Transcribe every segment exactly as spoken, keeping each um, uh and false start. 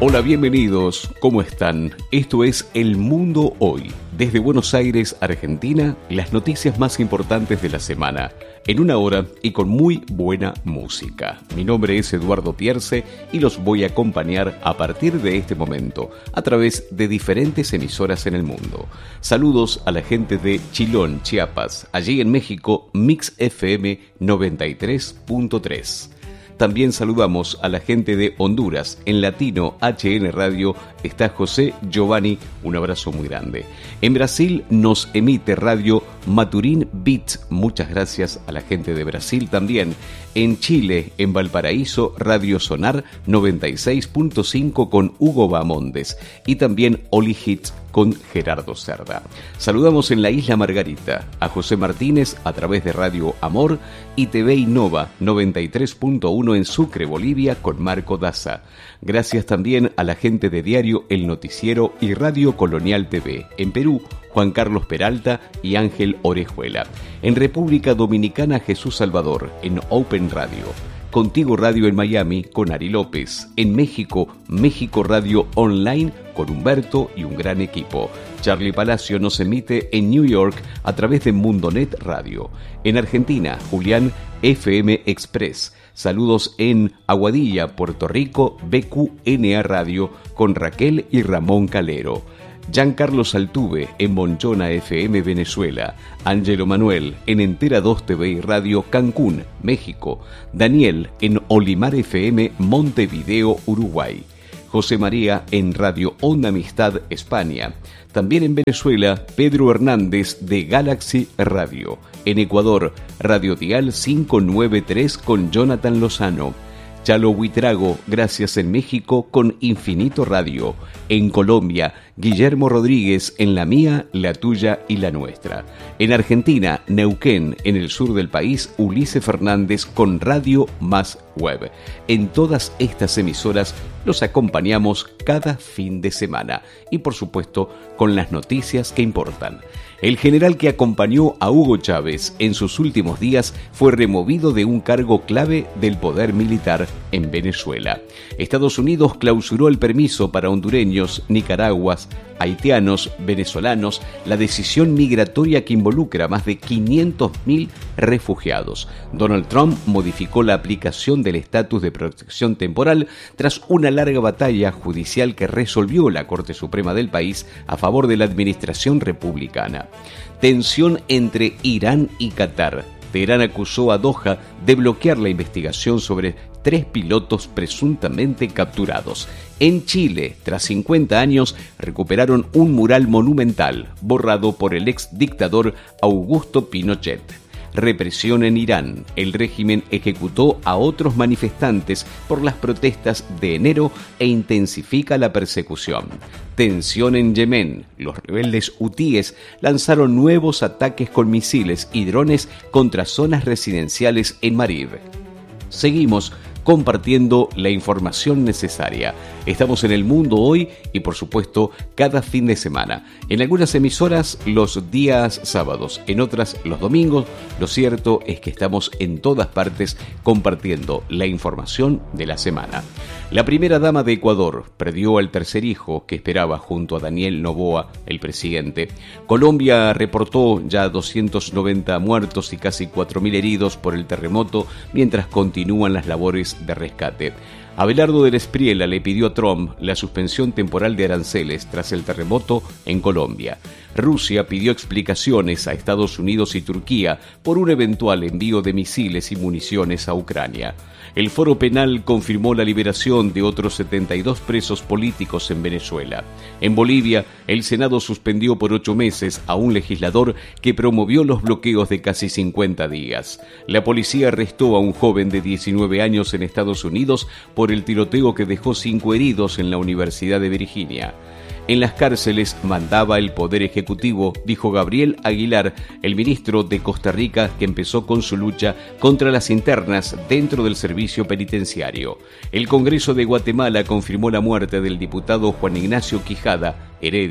Hola, bienvenidos, ¿cómo están? Esto es El Mundo Hoy. Desde Buenos Aires, Argentina, las noticias más importantes de la semana, en una hora y con muy buena música. Mi nombre es Eduardo Pierce y los voy a acompañar a partir de este momento a través de diferentes emisoras en el mundo. Saludos a la gente de Chilón, Chiapas, allí en México, Mix F M noventa y tres punto tres. También saludamos a la gente de Honduras. En Latino H N Radio está José Giovanni, un abrazo muy grande. En Brasil nos emite Radio Maturín Beats, muchas gracias a la gente de Brasil también. En Chile, en Valparaíso, Radio Sonar noventa y seis punto cinco con Hugo Bamondes y también Oli Hits con Gerardo Cerda. Saludamos en la Isla Margarita a José Martínez a través de Radio Amor y T V Innova noventa y tres punto uno en Sucre, Bolivia, con Marco Daza. Gracias también a la gente de Diario El Noticiero y Radio Colonial T V. En Perú, Juan Carlos Peralta y Ángel Orejuela. En República Dominicana, Jesús Salvador, en Open Radio. Contigo Radio en Miami, con Ari López. En México, México Radio Online, con Humberto y un gran equipo. Charlie Palacio nos emite en New York a través de Mundonet Radio. En Argentina, Julián F M Express. Saludos en Aguadilla, Puerto Rico, B Q N A Radio, con Raquel y Ramón Calero. Giancarlo Altuve en Bonchona F M Venezuela, Ángelo Manuel en Entera dos T V y Radio Cancún, México, Daniel en Olimar F M Montevideo, Uruguay, José María en Radio Onda Amistad, España. También en Venezuela, Pedro Hernández de Galaxy Radio. En Ecuador, Radio Dial quinientos noventa y tres con Jonathan Lozano. Chalo Huitrago, gracias en México con Infinito Radio. En Colombia, Guillermo Rodríguez en La Mía, La Tuya y La Nuestra. En Argentina, Neuquén, en el sur del país, Ulises Fernández con Radio Más Web. En todas estas emisoras los acompañamos cada fin de semana y por supuesto con las noticias que importan. El general que acompañó a Hugo Chávez en sus últimos días fue removido de un cargo clave del poder militar en Venezuela. Estados Unidos clausuró el permiso para hondureños, nicaragüenses, haitianos, venezolanos, la decisión migratoria que involucra a más de quinientos mil refugiados. Donald Trump modificó la aplicación del estatus de protección temporal tras una larga batalla judicial que resolvió la Corte Suprema del país a favor de la administración republicana. Tensión entre Irán y Qatar. Teherán acusó a Doha de bloquear la investigación sobre tres pilotos presuntamente capturados. En Chile, tras cincuenta años, recuperaron un mural monumental borrado por el ex dictador Augusto Pinochet. Represión en Irán. El régimen ejecutó a otros manifestantes por las protestas de enero e intensifica la persecución. Tensión en Yemen. Los rebeldes hutíes lanzaron nuevos ataques con misiles y drones contra zonas residenciales en Marib. Seguimos compartiendo la información necesaria. Estamos en El Mundo Hoy y por supuesto cada fin de semana. En algunas emisoras los días sábados, en otras los domingos. Lo cierto es que estamos en todas partes compartiendo la información de la semana. La primera dama de Ecuador perdió al tercer hijo que esperaba junto a Daniel Noboa, el presidente. Colombia reportó ya doscientos noventa muertos y casi cuatro mil heridos por el terremoto mientras continúan las labores de rescate. Abelardo del Espriella le pidió a Trump la suspensión temporal de aranceles tras el terremoto en Colombia. Rusia pidió explicaciones a Estados Unidos y Turquía por un eventual envío de misiles y municiones a Ucrania. El Foro Penal confirmó la liberación de otros setenta y dos presos políticos en Venezuela. En Bolivia, el Senado suspendió por ocho meses a un legislador que promovió los bloqueos de casi cincuenta días. La policía arrestó a un joven de diecinueve años en Estados Unidos por el tiroteo que dejó cinco heridos en la Universidad de Virginia. En las cárceles mandaba el Poder Ejecutivo, dijo Gabriel Aguilar, el ministro de Costa Rica que empezó con su lucha contra las internas dentro del servicio penitenciario. El Congreso de Guatemala confirmó la muerte del diputado Juan Ignacio Quijada Heredia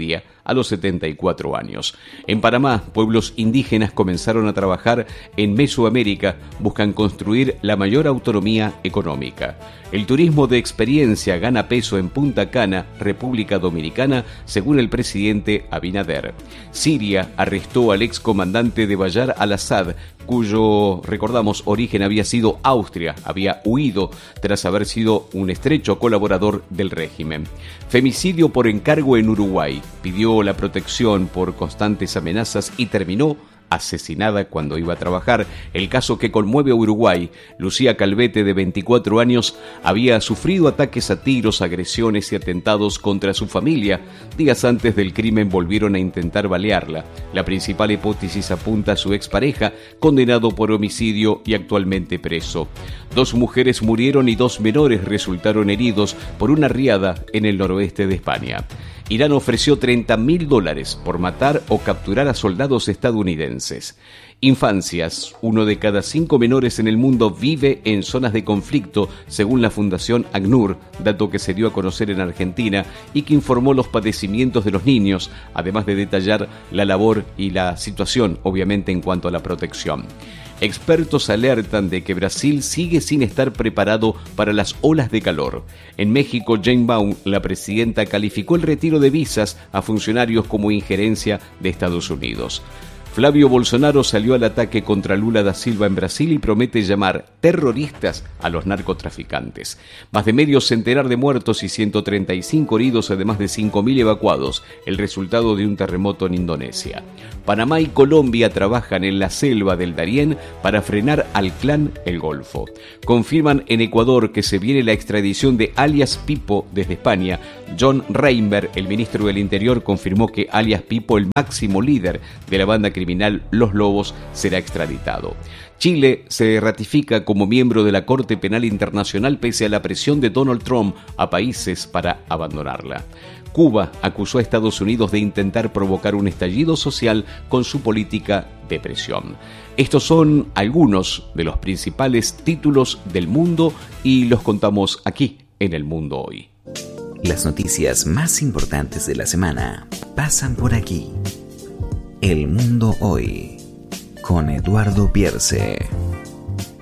a los setenta y cuatro años. En Panamá, pueblos indígenas comenzaron a trabajar en Mesoamérica, buscan construir la mayor autonomía económica. El turismo de experiencia gana peso en Punta Cana, República Dominicana, según el presidente Abinader. Siria arrestó al excomandante de Bayar al-Assad, cuyo, recordamos, origen había sido Austria, había huido tras haber sido un estrecho colaborador del régimen. Femicidio por encargo en Uruguay, pidió la protección por constantes amenazas y terminó asesinada cuando iba a trabajar. El caso que conmueve a Uruguay. Lucía Calvete, de veinticuatro años, había sufrido ataques a tiros, agresiones y atentados contra su familia. Días antes del crimen volvieron a intentar balearla. La principal hipótesis apunta a su expareja, condenado por homicidio y actualmente preso. Dos mujeres murieron y dos menores resultaron heridos por una riada en el noroeste de España. Irán ofreció treinta mil dólares por matar o capturar a soldados estadounidenses. Infancias. Uno de cada cinco menores en el mundo vive en zonas de conflicto, según la Fundación ACNUR, dato que se dio a conocer en Argentina y que informó los padecimientos de los niños, además de detallar la labor y la situación, obviamente, en cuanto a la protección. Expertos alertan de que Brasil sigue sin estar preparado para las olas de calor. En México, Jane Baum, la presidenta, calificó el retiro de visas a funcionarios como injerencia de Estados Unidos. Flavio Bolsonaro salió al ataque contra Lula da Silva en Brasil y promete llamar terroristas a los narcotraficantes. Más de medio centenar de muertos y ciento treinta y cinco heridos, además de cinco mil evacuados, el resultado de un terremoto en Indonesia. Panamá y Colombia trabajan en la selva del Darién para frenar al clan El Golfo. Confirman en Ecuador que se viene la extradición de alias Pipo desde España. John Reinberg, el ministro del Interior, confirmó que alias Pipo, el máximo líder de la banda criminal Los Lobos, será extraditado. Chile se ratifica como miembro de la Corte Penal Internacional pese a la presión de Donald Trump a países para abandonarla. Cuba acusó a Estados Unidos de intentar provocar un estallido social con su política de presión. Estos son algunos de los principales títulos del mundo y los contamos aquí en El Mundo Hoy. Las noticias más importantes de la semana pasan por aquí. El Mundo Hoy, con Eduardo Pierce.